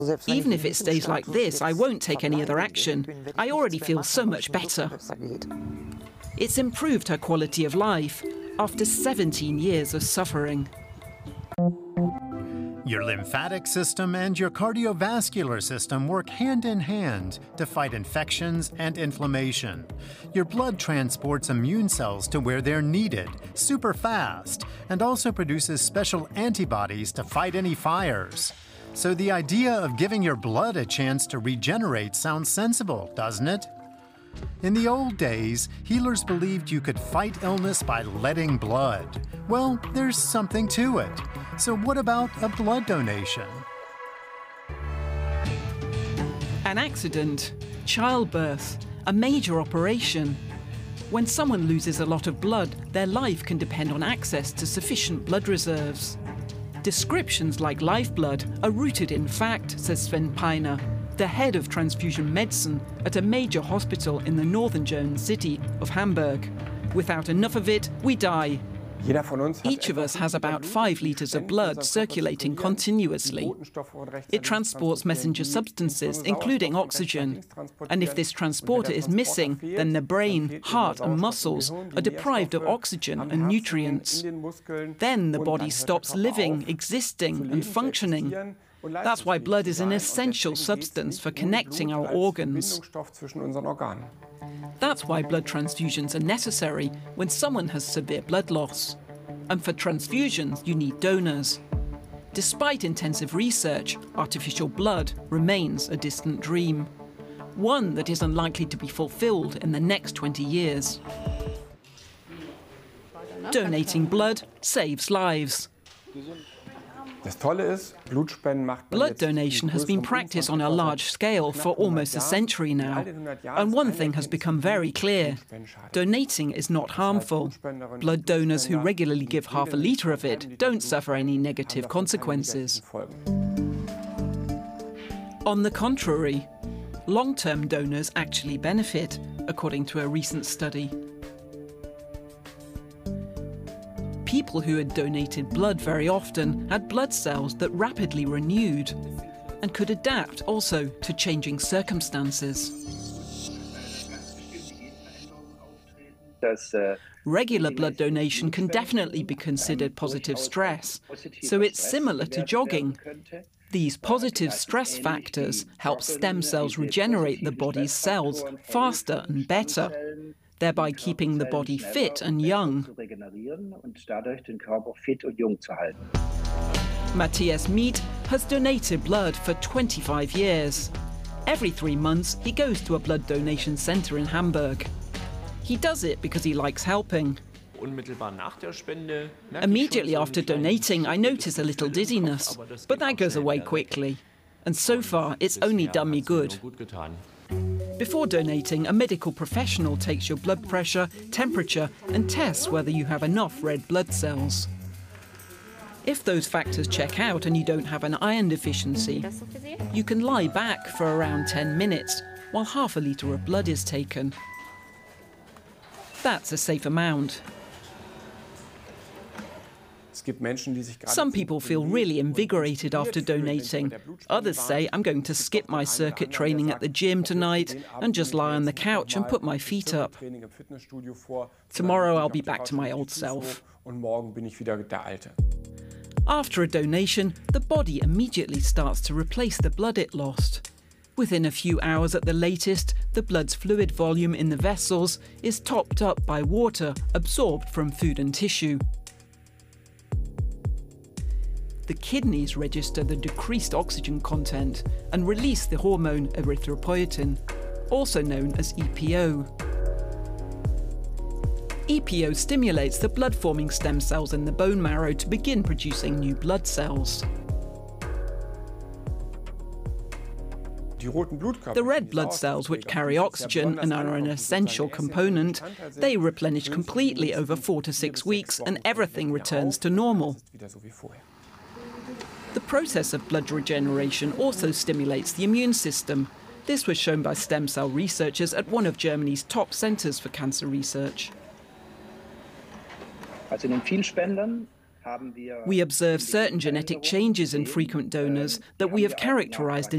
Even if it stays like this, I won't take any other action. I already feel so much better. It's improved her quality of life after 17 years of suffering. Your lymphatic system and your cardiovascular system work hand in hand to fight infections and inflammation. Your blood transports immune cells to where they're needed, super fast, and also produces special antibodies to fight any fires. So the idea of giving your blood a chance to regenerate sounds sensible, doesn't it? In the old days, healers believed you could fight illness by letting blood. Well, there's something to it. So what about a blood donation? An accident, childbirth, a major operation. When someone loses a lot of blood, their life can depend on access to sufficient blood reserves. Descriptions like lifeblood are rooted in fact, says Sven Peiner, the head of transfusion medicine at a major hospital in the northern German city of Hamburg. Without enough of it, we die. Each of us has about 5 litres of blood circulating continuously. It transports messenger substances, including oxygen. And if this transporter is missing, then the brain, heart and muscles are deprived of oxygen and nutrients. Then the body stops living, existing and functioning. That's why blood is an essential substance for connecting our organs. That's why blood transfusions are necessary when someone has severe blood loss. And for transfusions, you need donors. Despite intensive research, artificial blood remains a distant dream. One that is unlikely to be fulfilled in the next 20 years. Donating blood saves lives. Blood donation has been practiced on a large scale for almost a century now. And one thing has become very clear. Donating is not harmful. Blood donors who regularly give half a litre of it don't suffer any negative consequences. On the contrary, long-term donors actually benefit, according to a recent study. People who had donated blood very often had blood cells that rapidly renewed and could adapt also to changing circumstances. Regular blood donation can definitely be considered positive stress, so it's similar to jogging. These positive stress factors help stem cells regenerate the body's cells faster and better, thereby keeping the body fit and young. Matthias Miet has donated blood for 25 years. Every 3 months, he goes to a blood donation centre in Hamburg. He does it because he likes helping. Immediately after donating, I notice a little dizziness, but that goes away quickly. And so far, it's only done me good. Before donating, a medical professional takes your blood pressure, temperature and tests whether you have enough red blood cells. If those factors check out and you don't have an iron deficiency, you can lie back for around 10 minutes while half a litre of blood is taken. That's a safe amount. Some people feel really invigorated after donating. Others say, I'm going to skip my circuit training at the gym tonight and just lie on the couch and put my feet up. Tomorrow I'll be back to my old self. After a donation, the body immediately starts to replace the blood it lost. Within a few hours at the latest, the blood's fluid volume in the vessels is topped up by water absorbed from food and tissue. The kidneys register the decreased oxygen content and release the hormone erythropoietin, also known as EPO. EPO stimulates the blood-forming stem cells in the bone marrow to begin producing new blood cells. The red blood cells, which carry oxygen and are an essential component, they replenish completely over 4 to 6 weeks and everything returns to normal. The process of blood regeneration also stimulates the immune system. This was shown by stem cell researchers at one of Germany's top centres for cancer research. We observe certain genetic changes in frequent donors that we have characterised in